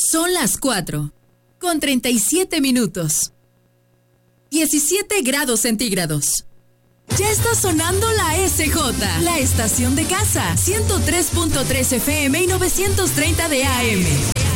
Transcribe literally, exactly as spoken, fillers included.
Son las cuatro, con treinta y siete minutos. diecisiete grados centígrados. Ya está sonando la S J, la estación de casa, ciento tres punto tres F M y novecientos treinta de A M.